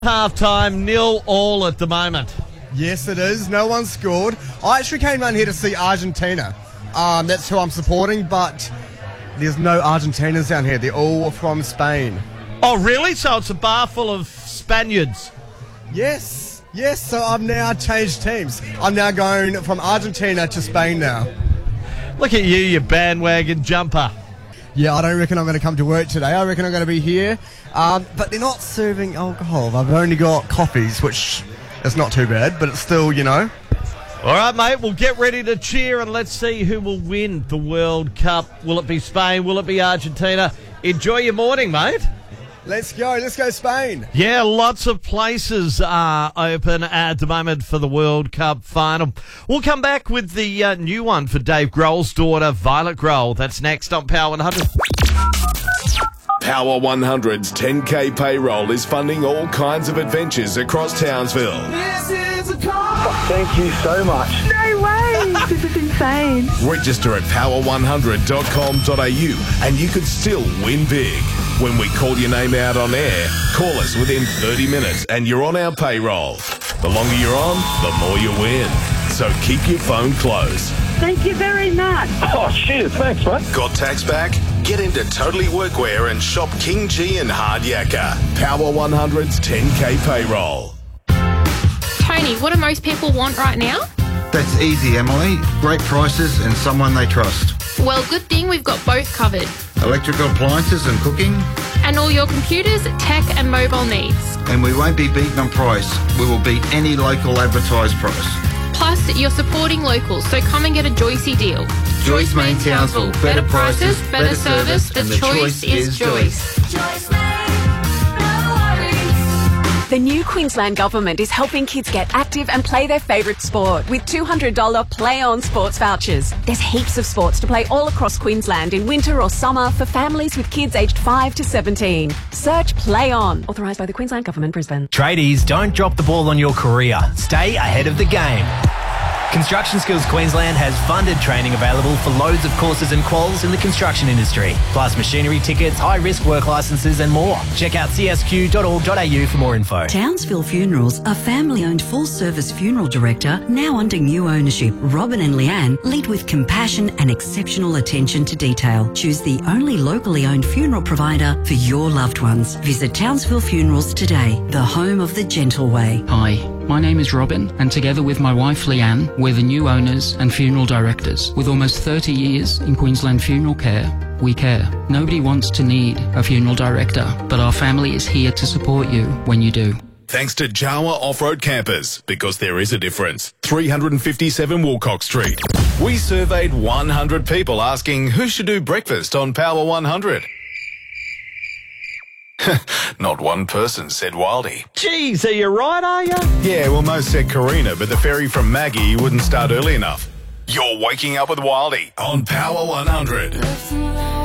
Half-time, 0-0 at the moment. Yes, it is. No one scored. I actually came down here to see Argentina. That's who I'm supporting, but there's no Argentinas down here. They're all from Spain. Oh, really? So it's a bar full of Spaniards? Yes. So I've now changed teams. I'm now going from Argentina to Spain now. Look at you bandwagon jumper. Yeah, I don't reckon I'm going to come to work today. I reckon I'm going to be here. But they're not serving alcohol. I've only got coffees, which is not too bad, but it's still, you know. All right, mate, we'll get ready to cheer and let's see who will win the World Cup. Will it be Spain? Will it be Argentina? Enjoy your morning, mate. Let's go Spain. Yeah, lots of places are open at the moment for the World Cup final. We'll come back with the new one for Dave Grohl's daughter, Violet Grohl. That's next on Power 100. Power 100's 10K payroll is funding all kinds of adventures across Townsville. Thank you so much. No way! This is insane. Register at power100.com.au and you could still win big. When we call your name out on air, call us within 30 minutes and you're on our payroll. The longer you're on, the more you win. So keep your phone close. Thank you very much. Oh, cheers. Thanks, mate. Got tax back? Get into Totally Workwear and shop King G and Hard Yakka. Power 100's 10K payroll. Tony, what do most people want right now? That's easy, Emily. Great prices and someone they trust. Well, good thing we've got both covered. Electrical appliances and cooking. And all your computers, tech and mobile needs. And we won't be beaten on price. We will beat any local advertised price. Plus, you're supporting locals, so come and get a Joycey deal. Joyce Main Townsville. Better prices, better service, The choice is Joyce. The new Queensland Government is helping kids get active and play their favourite sport with $200 Play On sports vouchers. There's heaps of sports to play all across Queensland in winter or summer for families with kids aged 5 to 17. Search Play On. Authorised by the Queensland Government, Brisbane. Tradies, don't drop the ball on your career. Stay ahead of the game. Construction Skills Queensland has funded training available for loads of courses and quals in the construction industry, plus machinery tickets, high-risk work licences and more. Check out csq.org.au for more info. Townsville Funerals, a family-owned full-service funeral director, now under new ownership. Robin and Leanne lead with compassion and exceptional attention to detail. Choose the only locally owned funeral provider for your loved ones. Visit Townsville Funerals today, the home of the gentle way. Hi, my name is Robin, and together with my wife Leanne, we're the new owners and funeral directors. With almost 30 years in Queensland funeral care, we care. Nobody wants to need a funeral director, but our family is here to support you when you do. Thanks to Jawa Off-Road Campers, because there is a difference. 357 Woolcock Street. We surveyed 100 people asking who should do breakfast on Power 100. Not one person said Wildy. Geez, are you right, are you? Yeah, well, most said Karina, but the ferry from Maggie wouldn't start early enough. You're waking up with Wildy on Power 100.